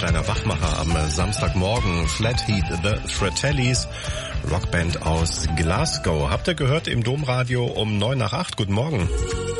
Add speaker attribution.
Speaker 1: kleiner Wachmacher am Samstagmorgen. Flathead, The Fratellis, Rockband aus Glasgow. Habt ihr gehört im Domradio um 7:55. Guten Morgen.